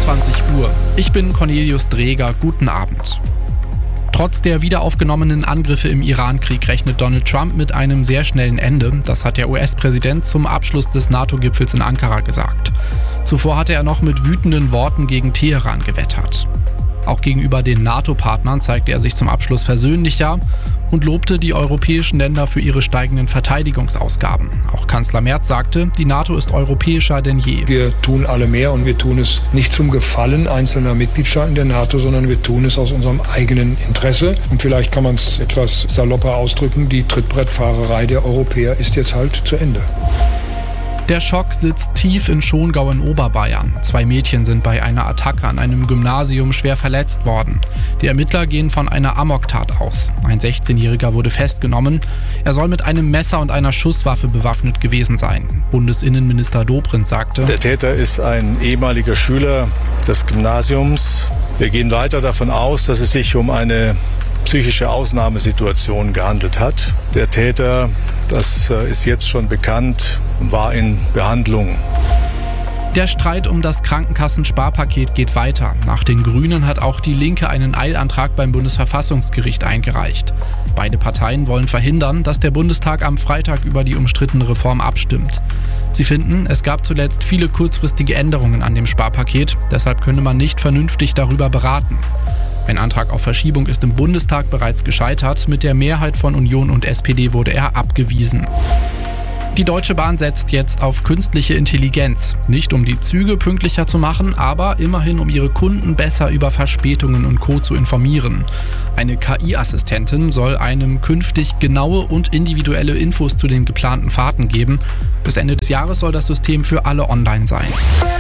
21 Uhr. Ich bin Cornelius Dreger. Guten Abend. Trotz der wiederaufgenommenen Angriffe im Iran-Krieg rechnet Donald Trump mit einem sehr schnellen Ende. Das hat der US-Präsident zum Abschluss des NATO-Gipfels in Ankara gesagt. Zuvor hatte er noch mit wütenden Worten gegen Teheran gewettert. Auch gegenüber den NATO-Partnern zeigte er sich zum Abschluss versöhnlicher und lobte die europäischen Länder für ihre steigenden Verteidigungsausgaben. Auch Kanzler Merz sagte, die NATO ist europäischer denn je. Wir tun alle mehr und wir tun es nicht zum Gefallen einzelner Mitgliedstaaten der NATO, sondern wir tun es aus unserem eigenen Interesse. Und vielleicht kann man es etwas salopper ausdrücken, die Trittbrettfahrerei der Europäer ist jetzt halt zu Ende. Der Schock sitzt tief in Schongau in Oberbayern. 2 Mädchen sind bei einer Attacke an einem Gymnasium schwer verletzt worden. Die Ermittler gehen von einer Amoktat aus. Ein 16-Jähriger wurde festgenommen. Er soll mit einem Messer und einer Schusswaffe bewaffnet gewesen sein. Bundesinnenminister Dobrindt sagte: Der Täter ist ein ehemaliger Schüler des Gymnasiums. Wir gehen weiter davon aus, dass es sich um eine psychische Ausnahmesituation gehandelt hat. Der Täter, das ist jetzt schon bekannt, war in Behandlung. Der Streit um das Krankenkassensparpaket geht weiter. Nach den Grünen hat auch die Linke einen Eilantrag beim Bundesverfassungsgericht eingereicht. Beide Parteien wollen verhindern, dass der Bundestag am Freitag über die umstrittene Reform abstimmt. Sie finden, es gab zuletzt viele kurzfristige Änderungen an dem Sparpaket, deshalb könne man nicht vernünftig darüber beraten. Ein Antrag auf Verschiebung ist im Bundestag bereits gescheitert. Mit der Mehrheit von Union und SPD wurde er abgewiesen. Die Deutsche Bahn setzt jetzt auf künstliche Intelligenz. Nicht um die Züge pünktlicher zu machen, aber immerhin um ihre Kunden besser über Verspätungen und Co. zu informieren. Eine KI-Assistentin soll einem künftig genaue und individuelle Infos zu den geplanten Fahrten geben. Bis Ende des Jahres soll das System für alle online sein.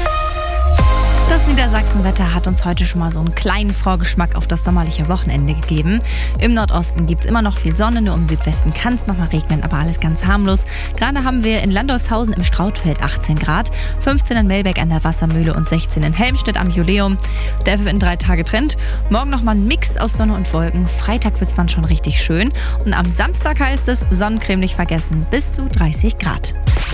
Das Niedersachsenwetter hat uns heute schon mal so einen kleinen Vorgeschmack auf das sommerliche Wochenende gegeben. Im Nordosten gibt es immer noch viel Sonne, nur im Südwesten kann es noch mal regnen, aber alles ganz harmlos. Gerade haben wir in Landolfshausen im Strautfeld 18 Grad, 15 in Melbeck an der Wassermühle und 16 in Helmstedt am Juleum. Der wird in 3 Tage Trend. Morgen noch mal ein Mix aus Sonne und Wolken. Freitag wird es dann schon richtig schön. Und am Samstag heißt es, Sonnencreme nicht vergessen, bis zu 30 Grad.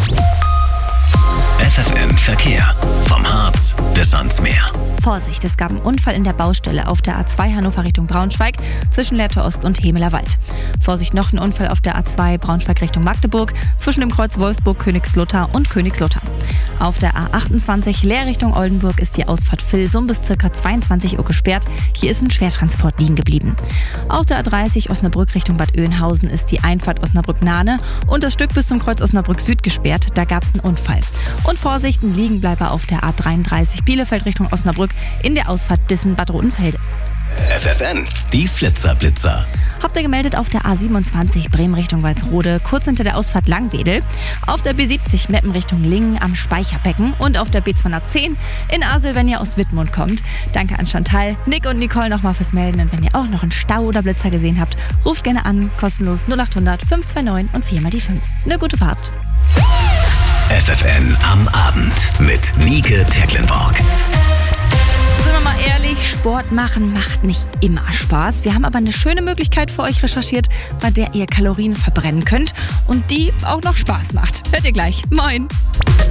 FFN Verkehr. Vom Harz bis ans Meer. Vorsicht, es gab einen Unfall in der Baustelle auf der A2 Hannover Richtung Braunschweig zwischen Lehrte Ost und Hemeler Wald. Vorsicht, noch ein Unfall auf der A2 Braunschweig Richtung Magdeburg zwischen dem Kreuz Wolfsburg-Königslutter und Königslutter. Auf der A28 Leer Richtung Oldenburg ist die Ausfahrt Vilsum bis ca. 22 Uhr gesperrt. Hier ist ein Schwertransport liegen geblieben. Auf der A30 Osnabrück Richtung Bad Oeynhausen ist die Einfahrt Osnabrück-Nahne und das Stück bis zum Kreuz Osnabrück Süd gesperrt. Da gab es einen Unfall. Und Vorsicht, ein Liegenbleiber auf der A33 Bielefeld Richtung Osnabrück in der Ausfahrt Dissen-Bad Rodenfelde. FFN, die Flitzer-Blitzer. Habt ihr gemeldet auf der A27 Bremen Richtung Walsrode, kurz hinter der Ausfahrt Langwedel, auf der B70 Meppen Richtung Lingen am Speicherbecken und auf der B210 in Asel, wenn ihr aus Wittmund kommt. Danke an Chantal, Nick und Nicole nochmal fürs Melden und wenn ihr auch noch einen Stau oder Blitzer gesehen habt, ruft gerne an, kostenlos 0800 529 und 4 mal die 5. Eine gute Fahrt. FFN am Abend mit Nike Tecklenburg. Sind wir mal ehrlich, Sport machen macht nicht immer Spaß. Wir haben aber eine schöne Möglichkeit für euch recherchiert, bei der ihr Kalorien verbrennen könnt und die auch noch Spaß macht. Hört ihr gleich. Moin!